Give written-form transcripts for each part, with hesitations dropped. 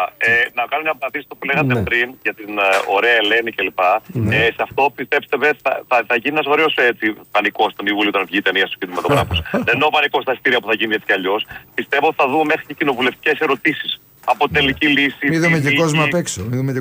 Να κάνω μια απαντήση στο που λέγατε πριν για την ωραία Ελένη κλπ. Σε αυτό πιστέψτε με, θα γίνει ένας ωραίος πανικός στον Ιούλιο όταν βγει η ταινία στους κινηματογράφους. Δεν εννοώ πανικό στα εισιτήρια που θα γίνει έτσι κι αλλιώς. Πιστεύω ότι θα δούμε μέχρι και κοινοβουλευτικές ερωτήσεις. Από τελική λύση. Μην δούμε και κόσμο απ' έξω.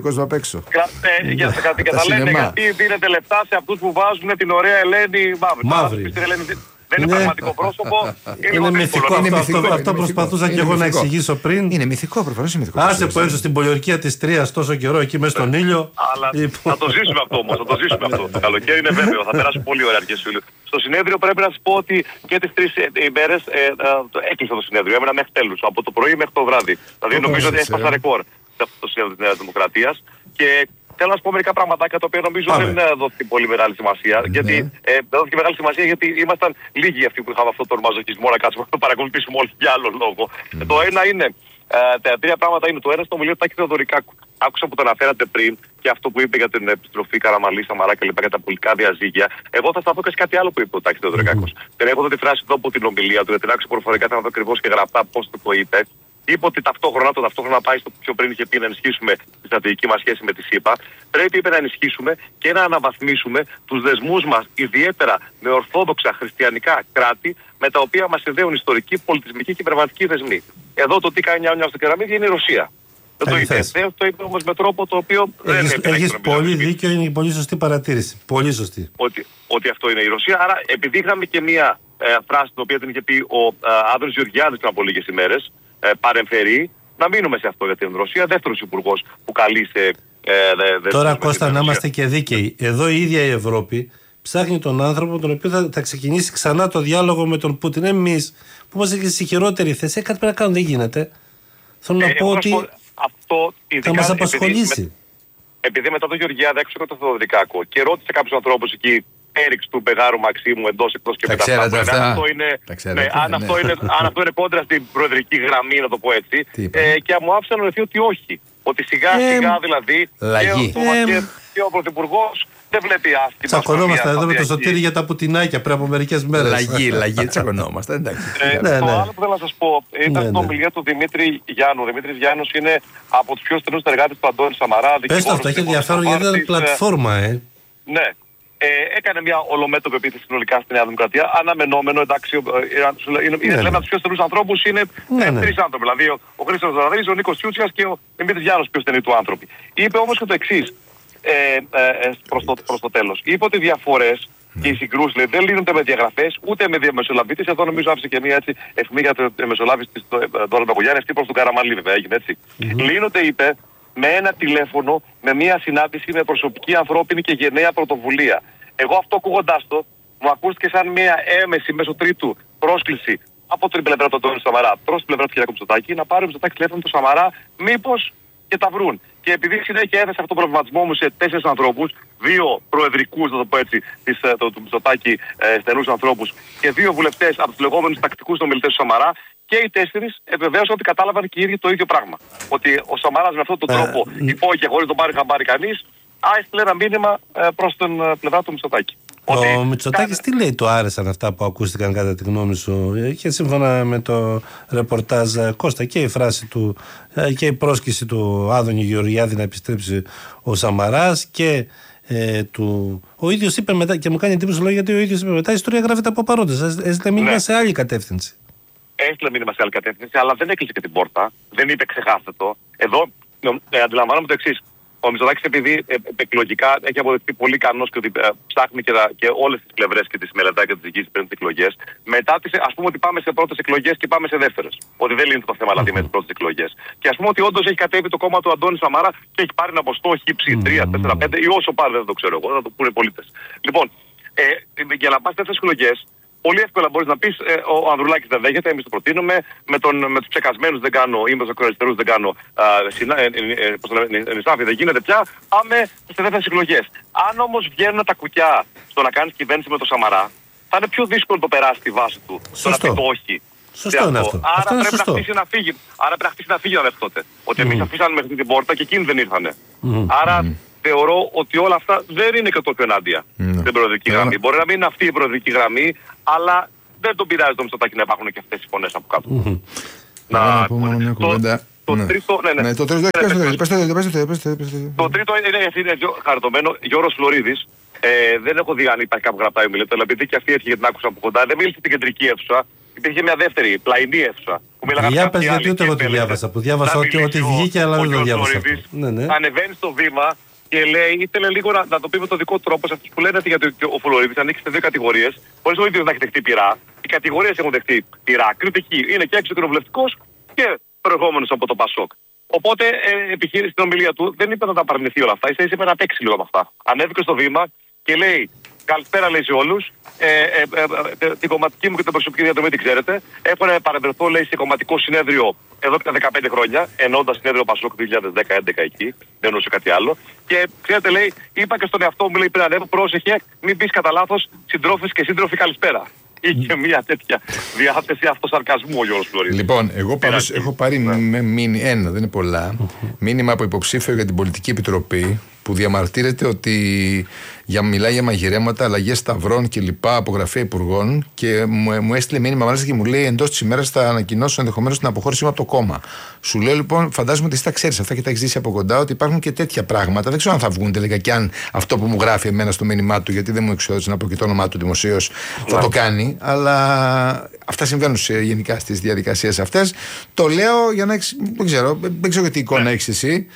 Και θα λένε γιατί δίνετε λεπτά σε αυτούς που βάζουν την ωραία Ελένη μαύρη. Δεν είναι πραγματικό πρόσωπο. Είναι μυθικό αυτό προσπαθούσα και εγώ να εξηγήσω πριν. Είναι μυθικό, προφανώς είναι μυθικό. Άσε που έσω στην πολιορκία της Τρίας τόσο καιρό εκεί μέσα στον ήλιο. Αλλά θα το ζήσουμε αυτό όμως. Θα το ζήσουμε αυτό. Το καλοκαίρι είναι βέβαιο. Θα περάσει πολύ ωραία αρχές Ιουλίου. Στο συνέδριο πρέπει να σας πω ότι και τις 3 ημέρες έκλεισε το συνέδριο. Έμενα μέχρι τέλους. Από το πρωί μέχρι το βράδυ. Δηλαδή νομίζω ότι έσπασα ρεκόρ σε αυτό το συνέδριο της Νέας Δημοκρατίας. Και θέλω να σας πω μερικά πραγματάκια τα οποία νομίζω δεν δόθηκε πολύ μεγάλη σημασία. Γιατί δεν δόθηκε μεγάλη σημασία γιατί ήμασταν λίγοι αυτοί που είχαμε αυτόν τον μαζοχισμό να κάτσουμε να το παρακολουθήσουμε όλοι για άλλο λόγο. Το ένα είναι, τα 3 πράγματα είναι. Το ένα στο ομιλία του Τάκη Θεοδωρικάκου. Άκουσα που το αναφέρατε πριν και αυτό που είπε για την επιστροφή Καραμανλή, Σαμαρά και λοιπά για τα πολιτικά διαζύγια. Εγώ θα σταθώ και σε κάτι άλλο που είπε ο Τάκης Θεοδωρικάκος. Δεν έχω δει τη φράση εδώ από την ομιλία του, γιατί την άκουσα προφορικά, θα δω ακριβώς και γραπτά πώς το είπε. Είπε ότι ταυτόχρονα πάει στο πιο πριν είχε πει να ενισχύσουμε τη στρατηγική μας σχέση με τη ΣΥΠΑ. Πρέπει είπε να ενισχύσουμε και να αναβαθμίσουμε τους δεσμούς μας, ιδιαίτερα με ορθόδοξα χριστιανικά κράτη, με τα οποία μας συνδέουν ιστορικοί, πολιτισμικοί και πνευματικοί δεσμοί. Εδώ το τι κάνει νιάου στο κεραμίδι είναι η Ρωσία. Δεν το είπε. Το είπε όμως με τρόπο το οποίο δεν είναι. Έχεις πολύ δίκιο, είναι πολύ σωστή παρατήρηση. Πολύ σωστή. Ότι αυτό είναι η Ρωσία. Άρα, επειδή είχαμε και μία φράση την οποία την είχε πει ο Άδωνης Γεωργιάδης πριν από λίγες ημέρες, παρεμφερεί, να μείνουμε σε αυτό για την Ρωσία. Δεύτερος υπουργός που καλεί σε. Τώρα, Κώστα, να είμαστε και δίκαιοι. Εδώ η ίδια η Ευρώπη ψάχνει τον άνθρωπο τον οποίο θα ξεκινήσει ξανά το διάλογο με τον Πούτιν. Εμείς που είμαστε και στη χειρότερη θέση, κάτι πρέπει να κάνουμε, δεν γίνεται. Θέλω να πω ότι θα μας απασχολήσει. Επειδή μετά τον Γεωργιάδη έξω το Θεοδωρικάκο και ρώτησε κάποιους ανθρώπους εκεί, έριξ του Πεγάρου Μαξίμου εντός εκτός και μετά. Αν αυτό είναι κόντρα στην προεδρική γραμμή, να το πω έτσι. Και μου άφησαν να ότι όχι. Ότι σιγά σιγά δηλαδή και ο Πρωθυπουργός δεν βλέπει άσχημα. Τσακωνόμαστε εδώ με το Σωτήρι για τα πουτινάκια πριν από μερικές μέρες. Λαγί, τσακωνόμαστε. Το άλλο που θέλω να σας πω ήταν στην ομιλία του Δημήτρη Γιάννου. Ο Δημήτρης Γιάννους είναι από τους πιο στενούς συνεργάτες του Αντώνη Σαμαρά. Πες το αυτό, έχει ενδιαφέρον γιατί ήταν πλατφόρμα, Ναι. Έκανε μια ολομέτωπη επίθεση συνολικά στη Νέα Δημοκρατία. Αναμενόμενο, εντάξει. Λέμε από τους πιο στενούς ανθρώπους είναι 3 άνθρωποι. Δηλαδή ο Χρήστος Ζαραδέλης, ο Νίκος Τσιούτσιας και ο Δημήτρης Γιάννος, πιο στενοί του άνθρωποι. Είπε όμως και το εξής προς το τέλος. Είπε ότι οι διαφορές και οι συγκρούσεις δεν λύνονται με διαγραφές ούτε με διαμεσολαβήτες. Εδώ νομίζω άφησε και μια αιχμή για τη διαμεσολάβηση της Δώρα Μπακογιάννη, αυτή προς τον Καραμανλή, βέβαια έγινε έτσι. Λύνονται, είπε, με ένα τηλέφωνο, με μια συνάντηση με προσωπική ανθρώπινη και γενναία πρωτοβουλία. Εγώ αυτό ακούγοντάς το, μου ακούστηκε σαν μια έμεση μέσω τρίτου πρόσκληση από την πλευρά του Αντώνη Σαμαρά προς την πλευρά του κ. Μητσοτάκη να πάρει ο Μητσοτάκης τηλέφωνο του Σαμαρά, μήπως και τα βρουν. Και επειδή συνέχεια έθεσε αυτόν τον προβληματισμό μου σε 4 ανθρώπους, 2 προεδρικούς, να το πω έτσι, του Μητσοτάκη στενούς ανθρώπους και 2 βουλευτές από τους λεγόμενους τακτικούς ομιλητές του Σαμαρά, και οι 4 επιβεβαίωσαν ότι κατάλαβαν και οι ίδιοι το ίδιο πράγμα. Ότι ο Σαμαράς με αυτόν τον τρόπο υπόγειε χωρίς τον πάρει χαμπάρι κανείς, έστειλε ένα μήνυμα προς την πλευρά του Μητσοτάκη. Ο Μητσοτάκης τι λέει, του άρεσαν αυτά που ακούστηκαν κατά τη γνώμη σου? Και σύμφωνα με το ρεπορτάζ, Κώστα, και η φράση του και η πρόσκληση του Άδωνη Γεωργιάδη να επιστρέψει ο Σαμαράς και ο ίδιος είπε μετά, και μου κάνει εντύπωση λόγια, γιατί ο ίδιος είπε μετά η ιστορία γράφεται από παρόντες. Έστειλε μήνυμα σε άλλη κατεύθυνση. Έστειλε μήνυμα σε άλλη κατεύθυνση, αλλά δεν έκλεισε και την πόρτα. Δεν είπε ξεχάστε το. Εδώ αντιλαμβάνομαι το εξής. Ο Μητσοτάκης, επειδή εκλογικά έχει αποδειχθεί πολύ ικανός και ότι ψάχνει και όλες τις πλευρές και τις μελετάει και τις δικήσεις πριν τις εκλογές, μετά ας πούμε ότι πάμε σε πρώτες εκλογές και πάμε σε δεύτερες. Ότι δεν λύνεται το θέμα δηλαδή με τις πρώτες εκλογές. Και ας πούμε ότι όντως έχει κατέβει το κόμμα του Αντώνη Σαμάρα και έχει πάρει ένα ποστό χύψη 3, 4, 5 ή όσο πάρει, δεν το ξέρω εγώ, θα το πούνε οι πολίτες. Λοιπόν, για να πας σε αυτές τις εκλογές, πολύ εύκολα μπορείς να πεις ο Ανδρουλάκης δεν δέχεται, εμείς το προτείνουμε, με τους ψεκασμένους δεν κάνω, ή με τους ακροαριστερούς δεν κάνω ενισάφη, δεν γίνεται πια, πάμε σε δεύτερες εκλογές. Αν όμως βγαίνουν τα κουκιά στο να κάνεις κυβέρνηση με το Σαμαρά, θα είναι πιο δύσκολο να το περάσει τη βάση του, στο να πει το όχι. Σωστό είναι αυτό. Άρα πρέπει να χτίσει να φύγει. Άρα πρέπει να χτίσει να φύγει μέχρι τότε. Ότι εμείς αφήσαμε μέχρι την πόρτα και εκείνοι δεν ήρθανε. Άρα θεωρώ ότι όλα αυτά δεν είναι και το πιο ενάντια στην προεδρική γραμμή. Μπορεί να μην είναι αυτή η προεδρική γραμμή, αλλά δεν τον πειράζει το Μητσοτάκη να υπάρχουν και αυτές οι φωνές από κάτω. Να πούμε μια κουβέντα Το τρίτο, ναι, το τρίτο, το τρίτο είναι χαριτωμένο Γιώργος Φλωρίδης. Δεν έχω δει αν υπάρχει κάπου γραπτά η ομιλία του, αλλά επειδή και αυτή έτυχε και την άκουσα από κοντά, δεν μίλησε στην κεντρική αίθουσα. Υπήρχε μια δεύτερη, πλαϊνή αίθουσα. Για πες, γιατί ούτε εγώ τη διάβασα. Που διάβασα ότι βγήκε, αλλά δεν το διάβασα. Ανεβαίνει στο βήμα και λέει, ήθελε λίγο να το πει με τον δικό τρόπο σε αυτούς που λένε γιατί ο Φλωρίδης ανοίξει σε δύο κατηγορίες, χωρίς ο ίδιος να έχει δεχτεί πειρά. Οι κατηγορίες έχουν δεχτεί πειρά. Κριτική είναι και εξωκοινοβουλευτικός και προηγούμενος από το Πασόκ. Οπότε επιχείρησε την ομιλία του, δεν είπε να τα απαρνηθεί όλα αυτά, είπε να παίξει λίγο με αυτά. Ανέβηκε στο βήμα και λέει, καλησπέρα λέει σε όλους. Την κομματική μου και την προσωπική διαδρομή την ξέρετε. Έχω να παρευρεθώ, λέει, σε κομματικό συνέδριο εδώ και τα 15 χρόνια, εννοώντας συνέδριο Πασόκ 2010-2011 εκεί, δεν εννοούσε κάτι άλλο. Και ξέρετε, λέει, είπα και στον εαυτό μου, λέει, πριν ανέβω, πρόσεχε, μην πεις κατά λάθος συντρόφες και σύντροφοι καλησπέρα. Είχε μια τέτοια διάθεση αυτοσαρκασμού ο Γιώργος Φλωρίδης. Λοιπόν, εγώ πάντως έχω πάρει ένα, δεν είναι πολλά, μήνυμα από υποψήφιο για την Πολιτική Επιτροπή που διαμαρτύρεται ότι μιλάει για μαγειρέματα, αλλαγές σταυρών κλπ. Από γραφεία υπουργών και μου έστειλε μήνυμα μάλιστα και μου λέει εντός της ημέρας θα ανακοινώσω ενδεχομένως την αποχώρησή μου από το κόμμα. Σου λέω λοιπόν, φαντάζομαι ότι εσύ τα ξέρεις αυτά και τα έχεις ζήσει από κοντά, ότι υπάρχουν και τέτοια πράγματα. Δεν ξέρω αν θα βγουν τελικά και αν αυτό που μου γράφει εμένα στο μήνυμά του, γιατί δεν μου εξόδωσε να πω και το όνομά του δημοσίως, θα το κάνει. Αλλά αυτά συμβαίνουν γενικά στις διαδικασίες αυτές. Το λέω για να έχεις, δεν ξέρω τι εικόνα έχεις εσύ.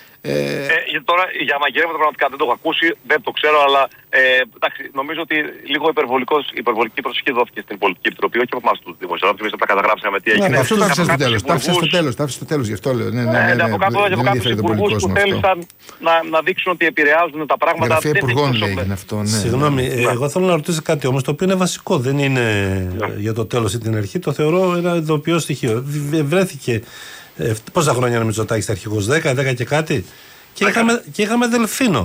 Τώρα για μαγειρέματα πραγματικά δεν το έχω ακούσει, δεν το ξέρω, αλλά εντάξει, νομίζω ότι λίγο υπερβολική προσοχή δόθηκε στην Πολιτική Επιτροπή, όχι από εμάς τους δημοσιογράφους, εμείς απλά καταγράψαμε τι έγινε. Αυτό το άφησα στο τέλος, γι' αυτό λέω. Από κάτω και από κάποιους υπουργούς που θέλησαν να δείξουν ότι επηρεάζουν τα πράγματα. Γραφεία υπουργών λέγεται αυτό, ναι. Συγγνώμη, εγώ θέλω να ρωτήσω κάτι όμως, το οποίο είναι βασικό, δεν είναι για το τέλος ή την αρχή, το θεωρώ ένα ειδοποιό στοιχείο. Βρέθηκε. Πόσα χρόνια είναι Μητσοτάκης αρχηγός, 10 και κάτι. Και είχαμε Δελφίνο.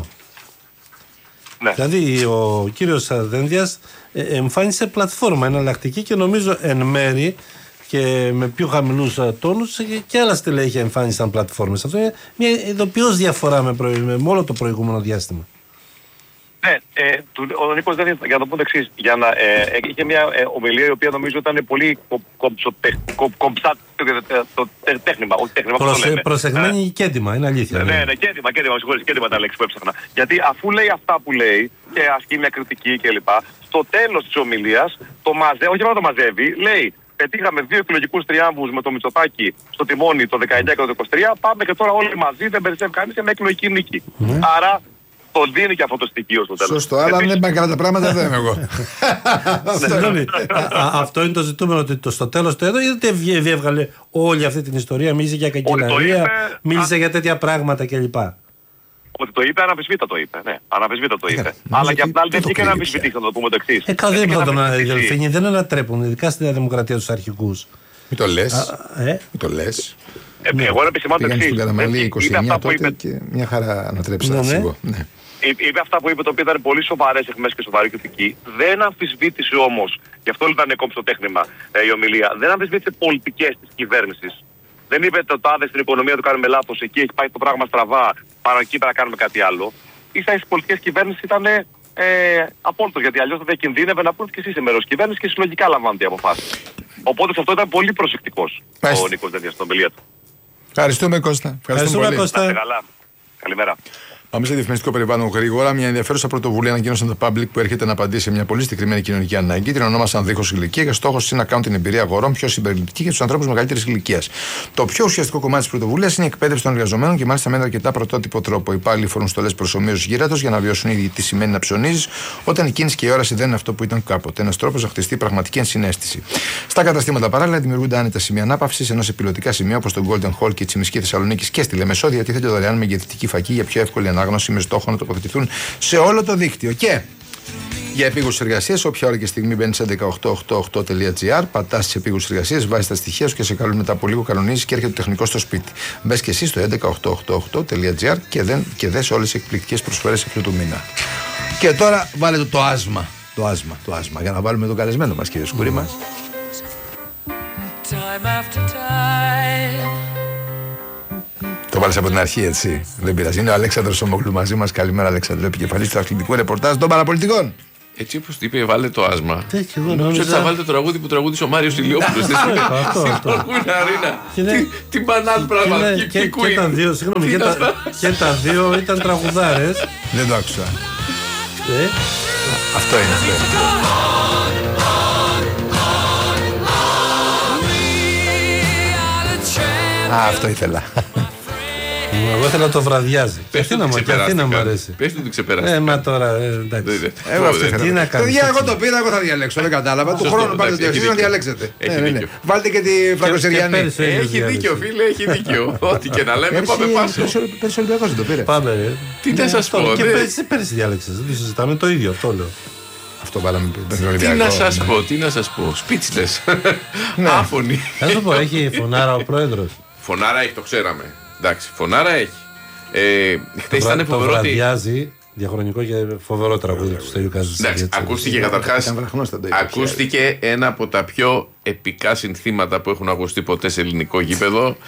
Ναι. Δηλαδή ο κύριος Δένδιας εμφάνισε πλατφόρμα εναλλακτική και νομίζω εν μέρη και με πιο χαμηλούς τόνους και άλλα στελέχη εμφάνισαν πλατφόρμες. Αυτό είναι μια ειδοποιώς διαφορά με όλο το προηγούμενο διάστημα. Ναι, ο Νίκος δεν για να το πω το εξής, είχε μια ομιλία η οποία νομίζω ήταν πολύ κομψά το τέχνημα, όχι τέχνημα, προσεγμένη και έντιμα, είναι αλήθεια. Ναι, κέντημα, συγχωρείς, κέντημα τα λέξη που έψαχνα. Γιατί αφού λέει αυτά που λέει και ασκεί μια κριτική κλπ, στο τέλος της ομιλίας, όχι μόνο το μαζεύει, λέει πετύχαμε 2 εκλογικούς τριάμβους με το Μητσοτάκη στο τιμόνι το 19 και το 23, πάμε και τώρα όλοι μαζί, δεν περισσεύει κανείς σε μια εκλογική νίκη. Άρα το δίνει και αυτό το στοιχείο στο τέλος. Σωστό, αλλά αν δεν πάνε καλά τα πράγματα δεν είμαι εγώ. Αυτό είναι το ζητούμενο, ότι στο τέλος το έδω, γιατί διέβγαλε όλη αυτή την ιστορία, μίλησε για καγκελαρία, μίλησε για τέτοια πράγματα κλπ. Ότι το είπε, αναμφισβήτητα το είπε. Ναι, αναμφισβήτητα το είπε. Αλλά και απ' την άλλη δεν βγήκε να αμφισβητήσει, να το πούμε το εξής. Δεν θα τον Δελφίνη, δεν ανατρέπουν, ειδικά στη Νέα Δημοκρατία τους αρχικούς. Μην το λες. Εγώ να επισημάνω το εξής. Στην Καραμαλή 29 τότε και μια χαρά ανατρέψει να σίγω. Είπε αυτά που είπε, το οποίο ήταν πολύ σοβαρές εκμές και σοβαρή κριτική. Δεν αμφισβήτησε όμως, γι' αυτό ήταν κόμψη το τέχνημα η ομιλία, δεν αμφισβήτησε πολιτικές της κυβέρνησης. Δεν είπε το τάδε στην οικονομία του κάνουμε λάθος, εκεί έχει πάει το πράγμα στραβά, παρά εκεί να κάνουμε κάτι άλλο. Ίσα στις πολιτικές κυβέρνησης ήταν απόλυτος, γιατί αλλιώς θα διακινδύνευε να πούνε και εσείς μέρος κυβέρνησης και συλλογικά λαμβάνονται οι αποφάσεις. Οπότε σε αυτό ήταν πολύ προσεκτικός ο Νίκος Δένδιας στην ομιλία του. Ευχαριστούμε Κώστα. Ευχαριστούμε Κώστα. Καλημέρα. Πάμε σε διαφημιστικό περιβάλλον γρήγορα. Μια ενδιαφέρουσα πρωτοβουλία ανακοίνωσαν το Public που έρχεται να απαντήσει σε μια πολύ συγκεκριμένη κοινωνική ανάγκη. Την ονόμασαν δίχως ηλικία και στόχος είναι να κάνουν την εμπειρία αγορών πιο συμπεριληπτική για τους ανθρώπους μεγαλύτερης ηλικίας. Το πιο ουσιαστικό κομμάτι της πρωτοβουλίας είναι η εκπαίδευση των εργαζομένων και μάλιστα με ένα αρκετά πρωτότυπο τρόπο. Οι υπάλληλοι φορούν στολές προσομοίωσης γύρατος για να βιώσουν ήδη τι σημαίνει να ψωνίζεις όταν η κίνηση και η όραση δεν είναι αυτό που ήταν κάποτε. Ένας τρόπος να χτιστεί πραγματική ενσυναίσθηση. Στα καταστήματα παράλληλα δημιουργούνται άνετα σημεία ανάπαυσης, ενώ σε πιλωτικά σημεία όπως το Golden Hall και η Τσιμισκή Θεσσαλονίκης και στη Λεμεσό διατίθεται δωρεάν μεγεθυντική φακή για πιο εύκολη ανάγνωση με στόχο να τοποθετηθούν σε όλο το δίκτυο. Και για επίγουσες εργασίες, όποια ώρα και στιγμή μπαίνεις σε 18888.gr, πατάς στις επίγουσες εργασίες, βάζεις τα στοιχεία σου και σε καλούν μετά από λίγο, κανονίζεις και έρχεται το τεχνικό στο σπίτι. Μπες και εσύ στο 11888.gr και δες όλες τις εκπληκτικές προσφορές αυτού του μήνα. Και τώρα βάλετε το άσμα. Το άσμα. Για να βάλουμε τον καλεσμένο μας, κύριε Σκουρή μας. Το βάλεις από την αρχή, έτσι. Δεν πειράζει. Είναι ο Αλέξανδρος Ομογλου μαζί μας. Καλημέρα, Αλέξανδρο, επικεφαλής του αθλητικού ρεπορτάζ των παραπολιτικών. Έτσι όπως είπε, βάλε το άσμα. Νομίζω ότι θα βάλετε το τραγούδι που τραγούδισε ο Μάριος Ηλιόπουλος. Στην Αρίνα. Τι μπανάλ πράγμα. Και τα δύο ήταν τραγουδάρες. Δεν το άκουσα. Αυτό είναι. Αυτό ήθελα. Εγώ ήθελα να το βραδιάζει. Πες του να μου αρέσει. Πες του ότι ξεπεράστηκε. Μα τώρα εντάξει. Τι να κάνω. Εγώ το πήρα, εγώ θα διαλέξω. Δεν κατάλαβα. Του χρόνου πάτε να διαλέξετε. Βάλτε και τη Φραγκοσυριανή. Έχει δίκιο, φίλε, έχει δίκιο. Ό,τι και να λέμε, πάμε πάσο. Πέρσι Ολυμπιακός δεν το πήρε. Πάμε. Τι να σας πω. Και πέρσι διάλεξες. Δεν το συζητάμε, το ίδιο αυτό λέω. Αυτό βάλαμε πριν. Τι να σας πω. Speechless. Άφωνοι. Θα σου πω, έχει φωνάρα ο πρόεδρος. Φωνάρα έχει, το ξέραμε. Εντάξει, φωνάρα έχει. Χθες ήταν φοβερό. Το βραδιάζει διαχρονικό και φοβερό τραγούδι του Στέλιου Καζησάκη. Εντάξει, ακούστηκε καταρχάς. Ακούστηκε ένα από τα πιο επικά συνθήματα που έχουν ακουστεί ποτέ σε ελληνικό γήπεδο.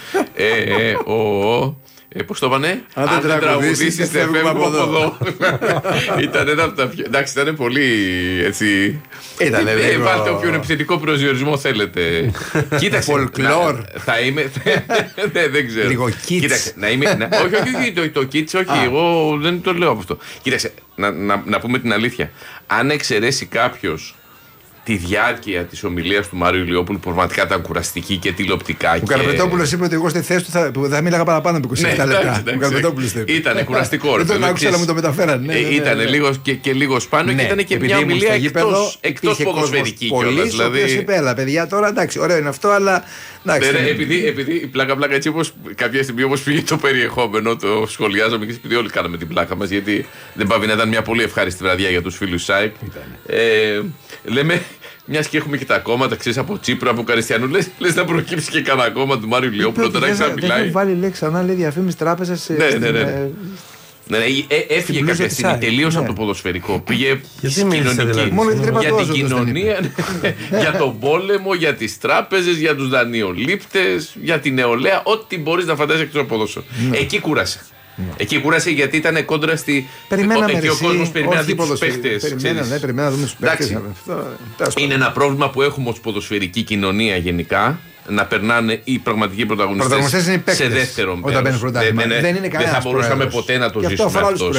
Πώς το είπανε? Αν δεν τραγουδήσεις δεν φεύγουμε από εδώ. Ήταν ένα από τα πιο... Εντάξει, ήταν πολύ έτσι... Βάλτε όποιον επιθετικό προσδιορισμό θέλετε. Κοίταξε. Folklore. Θα είμαι... Δεν ξέρω. Λίγο kids. Κοίταξε, να είμαι... Όχι, το kids, όχι, εγώ δεν το λέω από αυτό. Κοίταξε, να πούμε την αλήθεια. Αν εξαιρέσει κάποιος τη διάρκεια της ομιλίας του Μάριου Ηλιόπουλου, που πραγματικά ήταν κουραστική και τηλεοπτικά. Ο Καρπετόπουλος είπε ότι εγώ στη θέση του θα μίλαγα παραπάνω από 27 λεπτά. Ο Καρπετόπουλος το είπε. Ήταν κουραστικό. Δεν τον άκουσα, αλλά μου το μεταφέραν. Ήταν λίγο και λίγο σπάνιο και ήταν και μια ομιλία εκτός ποδοσφαιρική κιόλας. Δηλαδή. Είπε, έλα παιδιά, τώρα εντάξει, ωραίο είναι αυτό, αλλά. Επειδή πλάκα έτσι όπως κάποια στιγμή όπως πήγε το περιεχόμενο, το σχολιάζαμε και επειδή όλοι κάναμε την πλάκα μας, γιατί δεν πάβει να ήταν μια πολύ ευχάριστη βραδιά για τους φίλους ΣΑΕΚ. Λέμε, μιας και έχουμε και τα κόμματα, ξέρεις, από Τσίπρα, από Καριστιανού, λες να προκύψει και κανένα κόμμα του Μάριου Ηλιόπουλου, τώρα έχεις να μιλάει. Δεν βάλει λέξη ξανά, λέει διαφήμιση τράπεζας. Ναι, έφυγε κάποια στιγμή τελείως από το ποδοσφαιρικό. Πήγε στην κοινωνική. Για την κοινωνία, για τον πόλεμο, για τις τράπεζες, για τους δανειολήπτες, για την νεολαία, ό,τι μπορείς να φαντάζεσαι εκτός από ποδόσφαιρο. Εκεί κούρασε. Εκεί κούρασε γιατί ήταν κόντρα στη. Εκεί ο κόσμος περιμένει να δει τους παίχτες. Περιμένει να δούμε τους παίχτες. Είναι ένα πρόβλημα που έχουμε ως ποδοσφαιρική κοινωνία γενικά. Να περνάνε οι πραγματικοί πρωταγωνιστές σε δεύτερο μέρος. Δεν θα μπορούσαμε ποτέ να το ζήσουμε αυτό.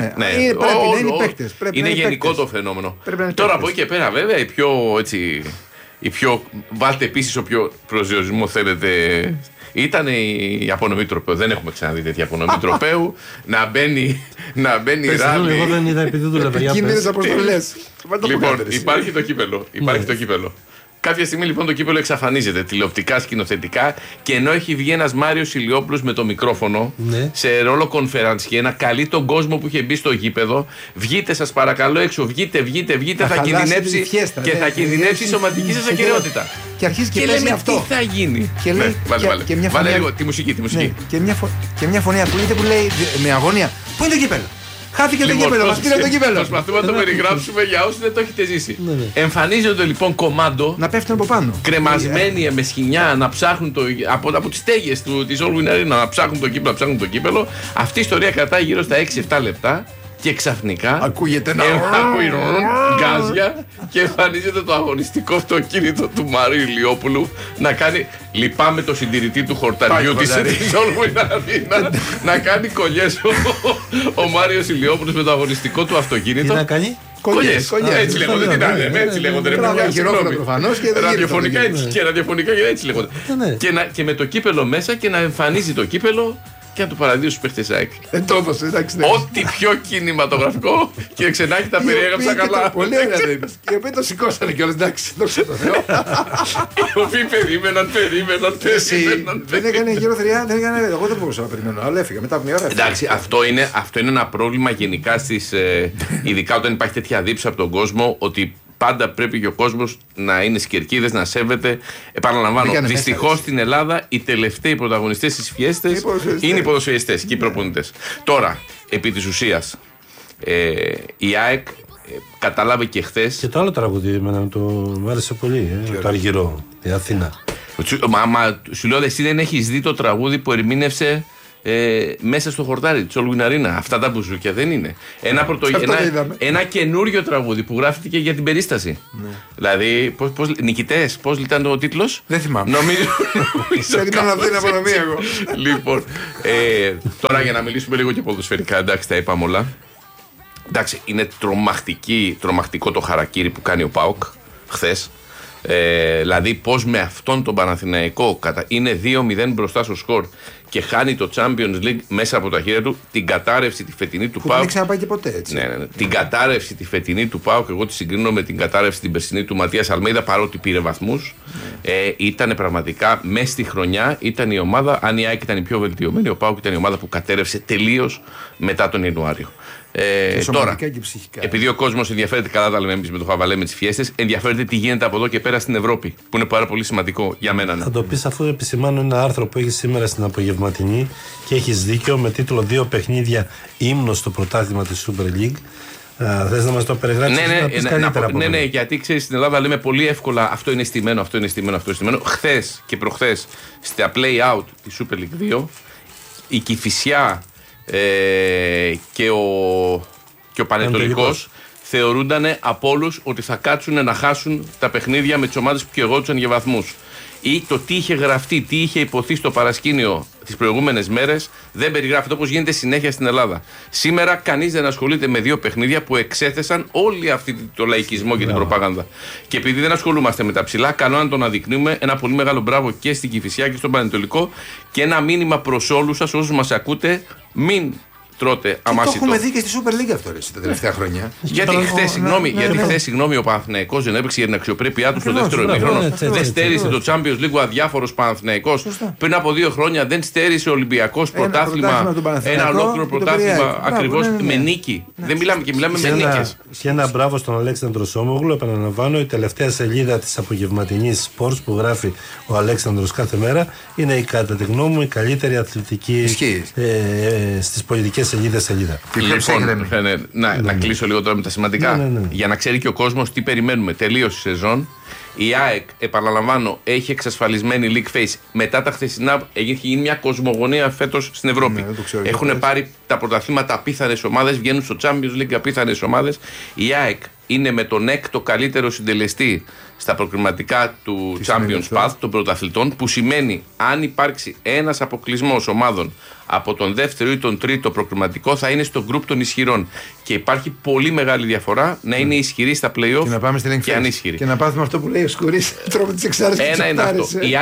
Είναι γενικό το φαινόμενο. Τώρα από εκεί και πέρα, βέβαια, η πιο. Βάλτε επίσης όποιο προσδιορισμό θέλετε. Ήταν η απονομή τροπαίου. Δεν έχουμε ξαναδεί τέτοια απονομή τροπαίου. Να μπαίνει ράλι. Εγώ δεν είδα επειδή δούλευα. Κίνδυνες αποστολές. Λοιπόν, υπάρχει το κύπελο. Κάποια στιγμή λοιπόν το κύπελο εξαφανίζεται τηλεοπτικά, σκηνοθετικά, και ενώ έχει βγει ένας Μάριος Ηλιόπουλος με το μικρόφωνο σε ρόλο κονφερανσιέ, να καλεί τον κόσμο που είχε μπει στο γήπεδο, βγείτε σας παρακαλώ έξω, βγείτε, θα κινδυνεύσει και θα κινδυνεύσει η σωματική σας ακεραιότητα. Και αρχίζει και λέμε αυτό. Τι θα γίνει. Βάλε λίγο τη μουσική. Και μια φωνή ακούγεται που λέει με αγωνία, πού είναι το κύπελο? Χάθηκε το κύπελο, μας πήρε το κύπελο. Προσπαθούμε να το περιγράψουμε για όσοι δεν το έχετε ζήσει. Εμφανίζονται λοιπόν κομμάντο. Να πέφτουν από πάνω. Κρεμασμένοι με σχοινιά να ψάχνουν από τις στέγες της All Win Arena να ψάχνουν το κύπελο. Αυτή η ιστορία κρατάει γύρω στα 6-7 λεπτά. Και ξαφνικά ακούγεται ένα γκάζια και εμφανίζεται το αγωνιστικό αυτοκίνητο του Μαρίου Ηλιόπουλου να κάνει. Λυπάμαι το συντηρητή του χορταριού της All Win Arena να κάνει κολλιές ο Μάριος Ηλιόπουλος με το αγωνιστικό του αυτοκίνητο. Τι να κάνει? Κολλιές. Έτσι λέγονται. Έτσι λέγονται. Ραδιοφωνικά έτσι λέγονται. Και με το κύπελο μέσα και να εμφανίζει το κύπελο και να του παραδείσει στους παίχτες ΑΕΚ. Το έδωσε, εντάξει. Ό,τι πιο κινηματογραφικό, κύριε Ξενάκη, τα περιέγραψα καλά. Πολύ ωραία δεν είναι. Οι οποίοι το σηκώσανε κιόλας, εντάξει. Δόξα τω Θεώ. Οι οποίοι περίμεναν. Δεν έκανε γύρω θεριά, δεν έκανε. Εγώ δεν μπορούσα να περιμένω, αλλά έφυγα μετά από μια ώρα. Εντάξει, αυτό είναι ένα πρόβλημα γενικά στις. Ειδικά όταν υπάρχει τέτοια δίψα από τον κόσμο, ότι πάντα πρέπει και ο κόσμος να είναι στις κερκίδες, να σέβεται. Επαναλαμβάνω, δυστυχώς στην Ελλάδα οι τελευταίοι πρωταγωνιστές στις φιέστες είναι οι ποδοσφαιριστές και οι προπονητές. Τώρα, επί της ουσίας, η ΑΕΚ κατάλαβε και χθες. Και το άλλο τραγούδι μου άρεσε πολύ, το Αργυρό, η Αθήνα. Μα σου λέω, εσύ δεν έχεις δει το τραγούδι που ερμήνευσε μέσα στο χορτάρι της All Win Arena. Αυτά τα μπουζούκια δεν είναι. Ένα καινούριο τραγούδι που γράφτηκε για την περίσταση. Ναι. Δηλαδή, νικητές, πώς ήταν ο τίτλος? Δεν θυμάμαι. Νομίζω. Ήταν αυτή την απονομία εγώ. Λοιπόν, τώρα για να μιλήσουμε λίγο και ποδοσφαιρικά, εντάξει, τα είπαμε όλα. Εντάξει, είναι τρομακτικό το χαρακίρι που κάνει ο ΠΑΟΚ χθες. Δηλαδή πώς με αυτόν τον Παναθηναϊκό είναι 2-0 μπροστά στο σκορ και χάνει το Champions League μέσα από τα χέρια του, την κατάρρευση τη φετινή του ΠΑΟΚ. Δεν ξαναπάει και ποτέ έτσι. Ναι. Την κατάρρευση τη φετινή του ΠΑΟΚ, εγώ τη συγκρίνω με την κατάρρευση την περσινή του Ματίας Αλμέιδα, παρότι πήρε βαθμούς. Ήταν πραγματικά μέσα στη χρονιά, ήταν η ομάδα, αν η ΑΕΚ ήταν η πιο βελτιωμένη, ο ΠΑΟΚ ήταν η ομάδα που κατέρευσε τελείως μετά τον Ιανουάριο. Τώρα, επειδή ο κόσμος ενδιαφέρεται, καλά τα λέμε εμείς με το Χαβαλέ με τις φιέστες, ενδιαφέρεται τι γίνεται από εδώ και πέρα στην Ευρώπη, που είναι πάρα πολύ σημαντικό για μένα. Ναι. Θα το πεις αφού επισημάνω ένα άρθρο που έχει σήμερα στην απογευματινή και έχεις δίκιο, με τίτλο 2 παιχνίδια ύμνος στο πρωτάθλημα της Super League. Θες να μας το περιγράψεις? Ναι, γιατί ξέρεις, στην Ελλάδα λέμε πολύ εύκολα αυτό είναι στημένο, αυτό είναι στημένο, αυτό είναι στημένο. Χθες και προχθές στα play-out της Super League 2, η Κηφισιά και ο Πανετολικός θεωρούνταν από όλους ότι θα κάτσουν να χάσουν τα παιχνίδια με τις ομάδες που καιγόντουσαν για βαθμούς. Ή το τι είχε γραφτεί, τι είχε υποθεί στο παρασκήνιο τις προηγούμενες μέρες δεν περιγράφεται, όπως γίνεται συνέχεια στην Ελλάδα. Σήμερα κανείς δεν ασχολείται με δύο παιχνίδια που εξέθεσαν όλη αυτή το λαϊκισμό και την προπαγάνδα. Και επειδή δεν ασχολούμαστε με τα ψηλά, καλό να τον αναδεικνύουμε. Ένα πολύ μεγάλο μπράβο και στην Κηφισιά και στον Πανετολικό και ένα μήνυμα προς όλους σας, όσους μας ακούτε, μην τρώτε αμάσιτο. Το έχουμε δει και στη Super League αυτό τα τελευταία χρόνια. Γιατί χθες, συγγνώμη, ο Παναθηναϊκός δεν έπαιξε για την αξιοπρέπειά του στο δεύτερο ημίχρονο. Δεν στέρισε το Champions League ο αδιάφορος Παναθηναϊκός. Πριν από 2 χρόνια δεν στέρισε ο Ολυμπιακός πρωτάθλημα. Ένα ολόκληρο πρωτάθλημα ακριβώς με νίκη. Δεν μιλάμε και μιλάμε με νίκες. Και ένα μπράβο στον Αλέξανδρο Σόμογλου. Επαναλαμβάνω, η τελευταία σελίδα της απογευματινής Sports που γράφει ο Αλέξανδρος κάθε μέρα είναι κατά τη γνώμη μου η καλύτερη αθλητική στις πολιτικές σελίδα. Λοιπόν, να κλείσω λίγο τώρα με τα σημαντικά. Ναι. Για να ξέρει και ο κόσμος τι περιμένουμε. Τελείωσε η σεζόν. Η ΑΕΚ, επαναλαμβάνω, έχει εξασφαλισμένη league phase. Μετά τα χθεσινά έχει γίνει μια κοσμογονία φέτος στην Ευρώπη. Έχουν πάρει τα πρωταθλήματα απίθανες ομάδες, βγαίνουν στο Champions League απίθανες ομάδες. Η ΑΕΚ είναι με τον έκτο καλύτερο συντελεστή στα προκριματικά του Champions Path των πρωταθλητών, που σημαίνει αν υπάρξει ένας αποκλεισμός ομάδων από τον δεύτερο ή τον τρίτο προκριματικό θα είναι στο group των ισχυρών. Και υπάρχει πολύ μεγάλη διαφορά να είναι ισχυρή στα play-off και ανίσχυρη. Και να πάθουμε αυτό που λέει ο Σκουρής, τρόπο της εξάρτησης. Ένα είναι αυτό. Η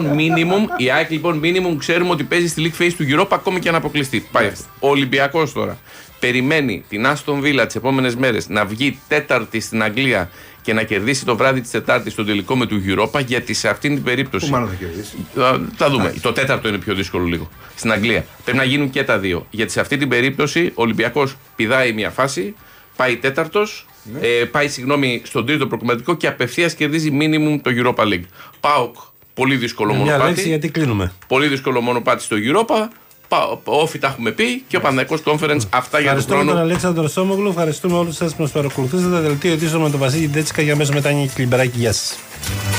ΑΕΚ λοιπόν minimum ξέρουμε ότι παίζει στη league phase του Europa ακόμη και αν αποκλειστεί. Πάει αυτό. Ο Ολυμπιακός τώρα περιμένει την Άστον Βίλα τις επόμενες μέρες να βγει τέταρτη στην Αγγλία και να κερδίσει το βράδυ της Τετάρτης στον τελικό με του Europa, γιατί σε αυτήν την περίπτωση. Πού μάλλον θα κερδίσει. Θα δούμε. Το τέταρτο είναι πιο δύσκολο λίγο. Στην Αγγλία. Πρέπει να γίνουν και τα δύο. Γιατί σε αυτή την περίπτωση ο Ολυμπιακός πηδάει μια φάση, πάει τέταρτος, πάει στον τρίτο προκριματικό και απευθείας κερδίζει minimum το Europa League. ΠΑΟΚ, πολύ δύσκολο μονοπάτι. Λέξη, γιατί κλείνουμε. Πολύ δύσκολο μονοπάτι στο Europa. Όφι τα έχουμε πει και ο Παναθηναϊκός Conference. Αυτά για τον χρόνο. Ευχαριστούμε τον Αλέξανδρο Σόμογλου, ευχαριστούμε όλους σας που μας παρακολουθήσατε. Δελτίο ειδήσεων με τον Βασίλη Ντέτσικα για μέσω μετά Νίκη Κλιμπεράκη. Γεια σας.